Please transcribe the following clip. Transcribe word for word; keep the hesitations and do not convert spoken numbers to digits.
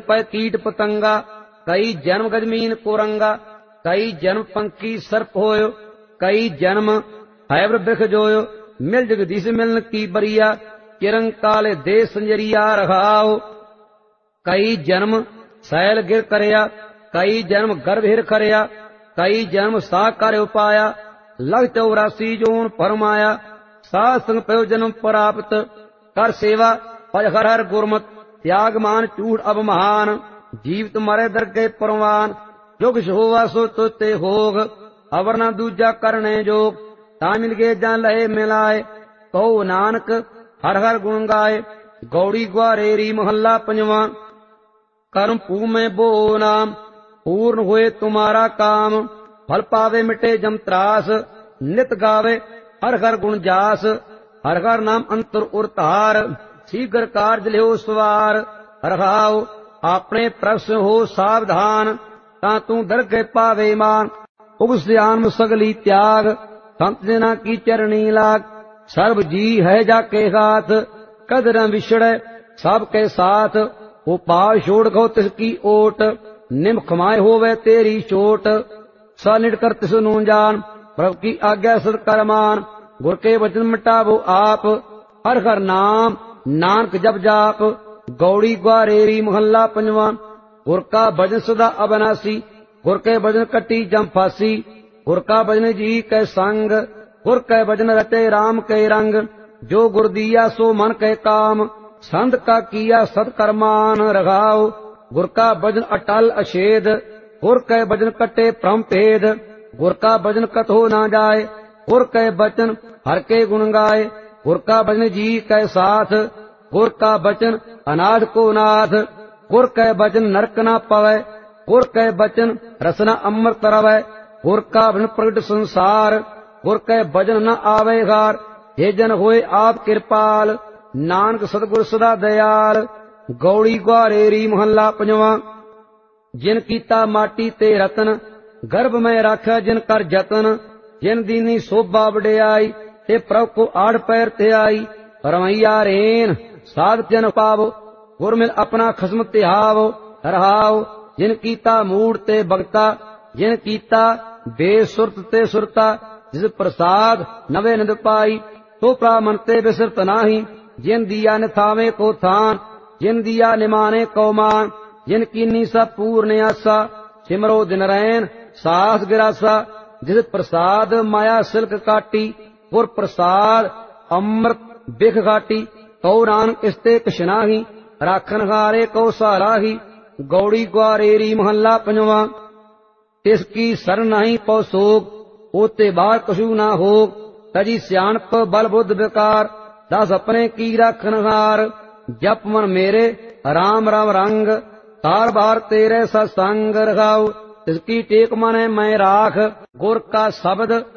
पै कीट पतंगा, कई जन्म गजमीन कुरंगा, कई जन्म पंखी सर्प होयो, कई जन्म हैब्र बिख जोयो, मिल जगदीश मिलन की बरिया, किरंग काले दे संजरिया रखाओ। कई जन्म सैल गिर करया, कई जन्म गर्भ हिर करया, कई जन्म सा कर उपाया, लख चौरासी जोन फरमाया, साध संग पयो जन्म प्राप्त, कर सेवा पज हर हर गुरमत, त्याग मान झूठ अब महान, जीवित मरे दरगे परवान, जुग होवा सो तुते होग, अवर ना दूजा करने जोग, ता मिल गए जान लहे मिलाए, कहो नानक हर हर गुण गाए। गौड़ी ग्वारेरी महल्ला पंजवा। कर्म पू में बो नाम, पूर्ण हुए तुम्हारा काम, फल पावे मिटे जम त्रास, नित गावे हर हर गुण जास, हर हर नाम अंतर उरतार, शीघ्र कार्य लियो सवार, रखाओ अपने प्रश्न हो सावधान, ता तू दरगे पावे मान, उग सियान सगली त्याग, संत जना की चरणी लाग, सर्व जी है जाके हाथ, कदर विछड़े सबके साथ, उपाय छोड़ गो तिसकी ओट, निम खमाए होवे तेरी चोट, सनिट कर तिसनु जान, प्रभु की आज्ञा सद कर मान, गुर के वचन मिटावो आप, हर हर नाम नानक जप जाप। गौड़ी ग्वारेरी मोहल्ला पंजवा। गुर का भजन सदा अविनाशी, गुर के भजन कटी जम फासी, गुर का भजन जी कै संग, गुर कै भजन रचे राम के रंग, जो गुर दिया सो मन के काम, संत का किया सत्कर्मान रघाओ। गुर का भजन अटल अछेद, गुर कै भजन कटे भ्रम भेद, गुर का भजन कथो ना जाए, गुर कै वचन हर के गुण गाए, गुर का भजन जी कै साथ, गुर का वचन अनाथ को नाथ, गुर कै वचन नरक ना पवै, गुर कै वचन रसना अमृत रवै, गुर का भजन प्रगट संसार, गुर कै भजन न आवे हार, हे जन होए आप कृपाल, नानक सतगुर सदा दयाल। गौड़ी ग्वारेरी मोहल्ला पंजवा। जिन कीता माटी ते रतन, गर्भ में राखा जिन कर जतन, जिन दीनी शोभा वडियाई, हे प्रभु को आड़ पैर ते आई, रमैया रेन साध जन पावो, गुर मिल अपना खसम तिहावो रहाओ। जिन कीता मूड ते भगता, जिन कीता बेसुरत ते सुरता, जिस प्रसाद नवे निद पाई, तो प्रामन ते बिसरत नाही, जिन दिया निथावे को थान, जिन दिया निमाने को मान, जिन कीनी सब पूर्ण आसा, सिमरो दिन रैन साहस गिरासा, जिस प्रसाद माया सिल्क काटी, गुर प्रसाद अमृत बिख घाटी, कौ नानक इसते किश नाही, राखन हारे को सहाराही। गौड़ी ग्वारेरी मोहल्ला पंजवा। तिसकी शरण नहीं पौ सोग, ओते बाहर कछु ना होग, तजी सियाणप बल बुद्ध विकार, दस अपने की राखन हार, जप मन मेरे राम राम रंग, तार बार तेरे सत्संग रखाओ। तिसकी टेक मन मैं राख, गुर का शब्द